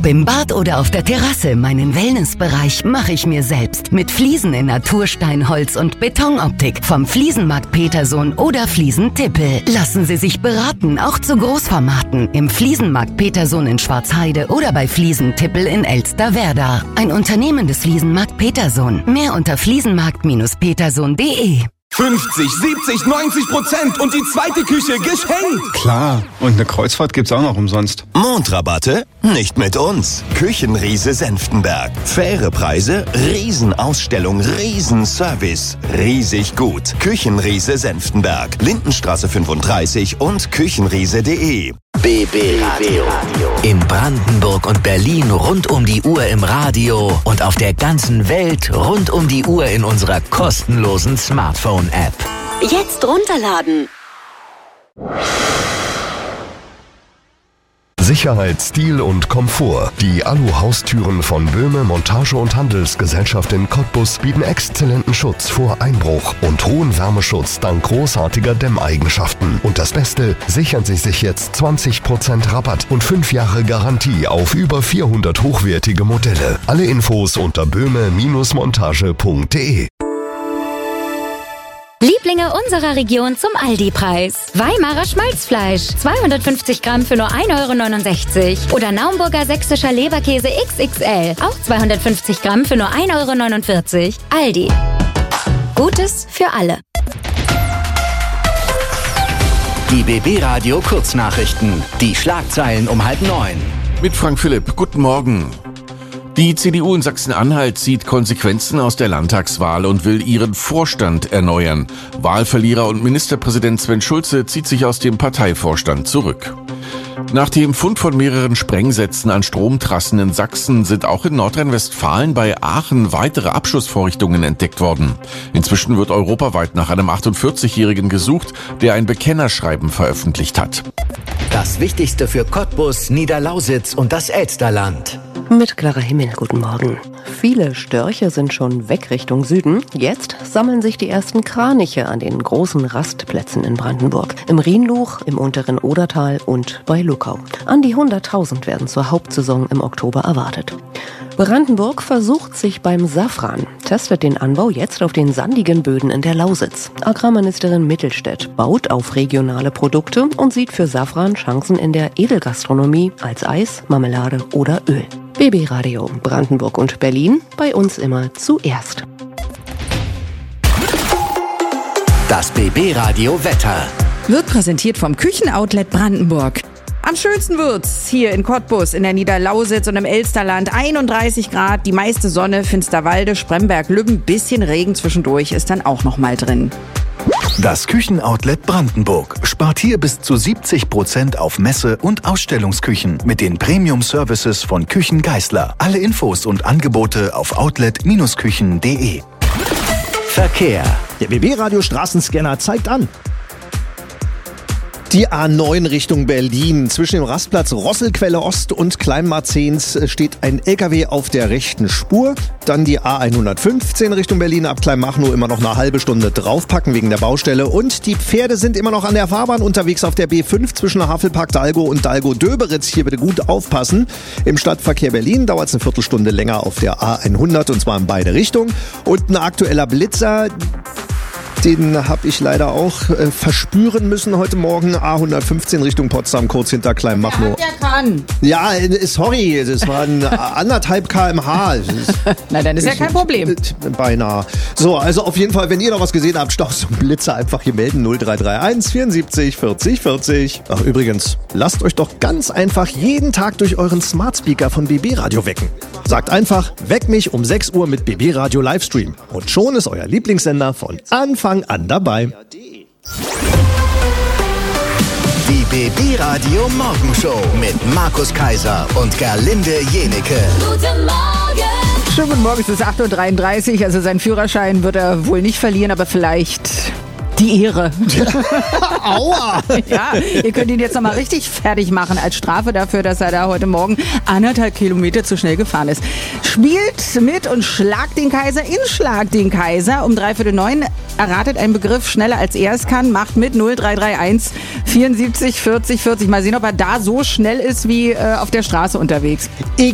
Ob im Bad oder auf der Terrasse, meinen Wellnessbereich mache ich mir selbst. Mit Fliesen in Naturstein, Holz und Betonoptik vom Fliesenmarkt Petersohn oder Fliesen-Tippel. Lassen Sie sich beraten, auch zu Großformaten. Im Fliesenmarkt Petersohn in Schwarzheide oder bei Fliesen-Tippel in Elsterwerda. Ein Unternehmen des Fliesenmarkt Petersohn. Mehr unter fliesenmarkt-petersohn.de. 50, 70, 90% und die zweite Küche geschenkt. Klar, und eine Kreuzfahrt gibt's auch noch umsonst. Mondrabatte? Nicht mit uns. Küchenriese Senftenberg. Faire Preise, Riesenausstellung, Riesenservice. Riesig gut. Küchenriese Senftenberg. Lindenstraße 35 und küchenriese.de. BB Radio. In Brandenburg und Berlin rund um die Uhr im Radio und auf der ganzen Welt rund um die Uhr in unserer kostenlosen Smartphone-App. Jetzt runterladen. Sicherheit, Stil und Komfort. Die Alu-Haustüren von Böhme Montage- und Handelsgesellschaft in Cottbus bieten exzellenten Schutz vor Einbruch und hohen Wärmeschutz dank großartiger Dämmeigenschaften. Und das Beste, sichern Sie sich jetzt 20% Rabatt und 5 Jahre Garantie auf über 400 hochwertige Modelle. Alle Infos unter böhme-montage.de. Lieblinge unserer Region zum Aldi-Preis. Weimarer Schmalzfleisch, 250 Gramm für nur 1,69 € oder Naumburger sächsischer Leberkäse XXL, auch 250 Gramm für nur 1,49 €. Aldi. Gutes für alle. Die BB Radio Kurznachrichten. Die Schlagzeilen um 8:30. Mit Frank Philipp. Guten Morgen. Die CDU in Sachsen-Anhalt zieht Konsequenzen aus der Landtagswahl und will ihren Vorstand erneuern. Wahlverlierer und Ministerpräsident Sven Schulze zieht sich aus dem Parteivorstand zurück. Nach dem Fund von mehreren Sprengsätzen an Stromtrassen in Sachsen sind auch in Nordrhein-Westfalen bei Aachen weitere Abschussvorrichtungen entdeckt worden. Inzwischen wird europaweit nach einem 48-Jährigen gesucht, der ein Bekennerschreiben veröffentlicht hat. Das Wichtigste für Cottbus, Niederlausitz und das Elsterland. Mit klarer Himmel, guten Morgen. Viele Störche sind schon weg Richtung Süden. Jetzt sammeln sich die ersten Kraniche an den großen Rastplätzen in Brandenburg. Im Rienluch, im unteren Odertal und bei Luckau. An die 100.000 werden zur Hauptsaison im Oktober erwartet. Brandenburg versucht sich beim Safran, testet den Anbau jetzt auf den sandigen Böden in der Lausitz. Agrarministerin Mittelstädt baut auf regionale Produkte und sieht für Safran Chancen in der Edelgastronomie als Eis, Marmelade oder Öl. BB Radio Brandenburg und Berlin, bei uns immer zuerst. Das BB Radio Wetter wird präsentiert vom Küchenoutlet Brandenburg. Am schönsten wird's hier in Cottbus, in der Niederlausitz und im Elsterland. 31 Grad, die meiste Sonne, Finsterwalde, Spremberg, Lübben, bisschen Regen zwischendurch ist dann auch noch mal drin. Das Küchenoutlet Brandenburg spart hier bis zu 70% auf Messe- und Ausstellungsküchen mit den Premium-Services von Küchen Geissler. Alle Infos und Angebote auf outlet-küchen.de. Verkehr. Der BB-Radio-Straßenscanner zeigt an. Die A9 Richtung Berlin. Zwischen dem Rastplatz Rosselquelle Ost und Kleinmarzens steht ein LKW auf der rechten Spur. Dann die A115 Richtung Berlin ab Kleinmachnow immer noch eine halbe Stunde draufpacken wegen der Baustelle. Und die Pferde sind immer noch an der Fahrbahn unterwegs auf der B5 zwischen Havelpark Dalgo und Dalgo-Döberitz. Hier bitte gut aufpassen. Im Stadtverkehr Berlin dauert es eine Viertelstunde länger auf der A100 und zwar in beide Richtungen. Und ein aktueller Blitzer, den habe ich leider auch verspüren müssen heute Morgen. A115 Richtung Potsdam, kurz hinter Kleinmachnow. Der kann. Ja, sorry, das waren 1,5 km/h. Na, dann ist ja kein Problem. Beinahe. So, also auf jeden Fall, wenn ihr noch was gesehen habt, Staus und Blitzer, einfach hier melden. 0331 74 40 40. Ach, übrigens, lasst euch doch ganz einfach jeden Tag durch euren Smart Speaker von BB Radio wecken. Sagt einfach, weck mich um 6 Uhr mit BB Radio Livestream. Und schon ist euer Lieblingssender von Anfang an dabei. Die BB Radio Morgenshow mit Markus Kaiser und Gerlinde Jenecke. Guten Morgen. Schönen guten Morgen, es ist 8:33 Uhr, also seinen Führerschein wird er wohl nicht verlieren, aber vielleicht die Ehre. Aua! Ja, ihr könnt ihn jetzt nochmal richtig fertig machen als Strafe dafür, dass er da heute Morgen 1,5 Kilometer zu schnell gefahren ist. Spielt mit und schlagt den Kaiser in Schlag den Kaiser. Um 8:45 erratet einen Begriff schneller als er es kann. Macht mit 0331 74 40 40. Mal sehen, ob er da so schnell ist wie auf der Straße unterwegs.